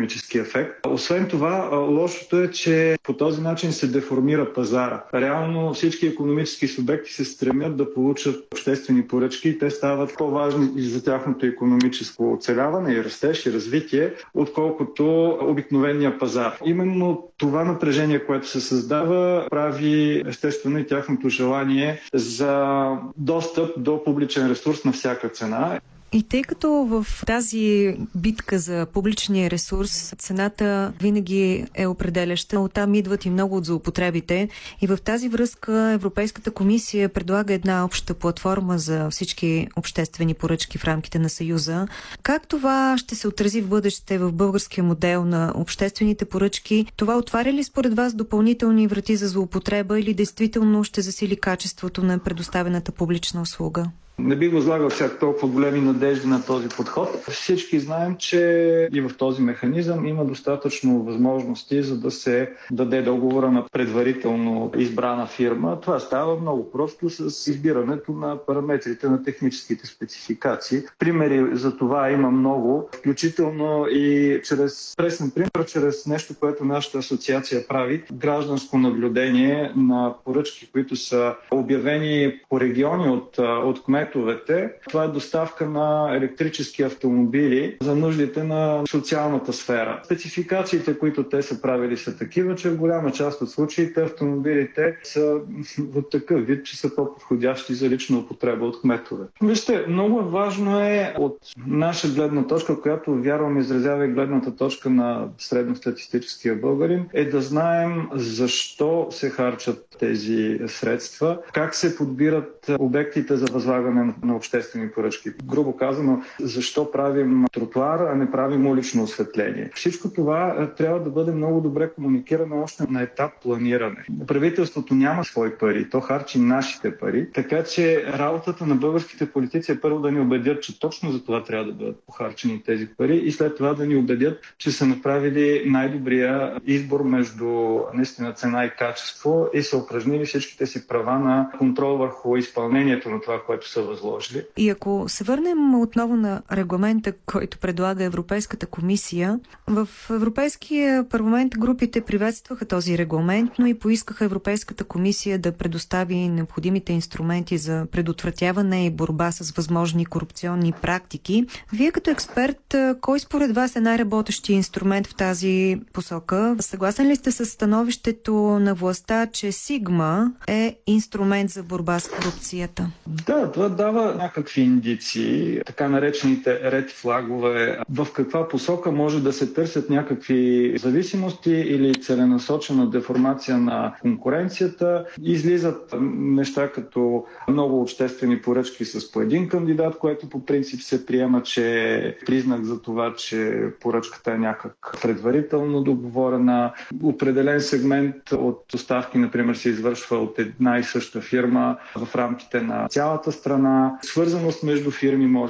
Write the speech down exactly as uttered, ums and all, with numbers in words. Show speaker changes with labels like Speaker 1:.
Speaker 1: икономически ефект. Освен това, лошото е, че по този начин се деформира пазара. Реално всички икономически субекти се стремят да получат обществени поръчки и те стават по-важни и за тяхното икономическо оцеляване и растеж и развитие, отколкото обикновения пазар. Именно това напрежение, което се създава, прави естествено и тяхното желание за достъп до публичен ресурс на всяка цена.
Speaker 2: И тъй като в тази битка за публичния ресурс цената винаги е определяща, оттам идват и много от злоупотребите, и в тази връзка Европейската комисия предлага една обща платформа за всички обществени поръчки в рамките на Съюза. Как това ще се отрази в бъдеще в българския модел на обществените поръчки? Това отваря ли според вас допълнителни врати за злоупотреба или действително ще засили качеството на предоставената публична услуга?
Speaker 1: Не би възлагал всяк толкова големи надежди на този подход. Всички знаем, че и в този механизъм има достатъчно възможности, за да се даде договора на предварително избрана фирма. Това става много просто с избирането на параметрите на техническите спецификации. Примери за това има много, включително и чрез пресен пример, чрез нещо, което нашата асоциация прави. Гражданско наблюдение на поръчки, които са обявени по региони от, от кметовете. Това е доставка на електрически автомобили за нуждите на социалната сфера. Спецификациите, които те са правили, са такива, че в голяма част от случаите автомобилите са от такъв вид, че са по-подходящи за лична употреба от кметове. Вижте, много важно е от наша гледна точка, която вярвам изразява и гледната точка на средностатистическия българин, е да знаем защо се харчат тези средства, как се подбират обектите за възлагане на обществени поръчки. Грубо казано, защо правим тротуар, а не правим улично осветление. Всичко това трябва да бъде много добре комуникирано още на етап планиране. Правителството няма свои пари, то харчи нашите пари, така че работата на българските политици е първо да ни убедят, че точно за това трябва да бъдат похарчени тези пари и след това да ни убедят, че са направили най-добрия избор между наистина цена и качество и са упражнили всичките си права на контрол върху изпълнението на това, което са възложили.
Speaker 2: И ако се върнем отново на регламента, който предлага Европейската комисия, в Европейския парламент групите приветстваха този регламент, но и поискаха Европейската комисия да предостави необходимите инструменти за предотвратяване и борба с възможни корупционни практики. Вие като експерт, кой според вас е най-работещият инструмент в тази посока? Съгласен ли сте с становището на властта, че Сигма е инструмент за борба с корупцията?
Speaker 1: Да, това дава някакви индиции, така наречените ред флагове, в каква посока може да се търсят някакви зависимости или целенасочена деформация на конкуренцията. Излизат неща като много обществени поръчки с по един кандидат, което по принцип се приема, че е признак за това, че поръчката е някак предварително договорена. Определен сегмент от доставки, например, се извършва от една и съща фирма в рамките на цялата страна. Свързаност между фирми може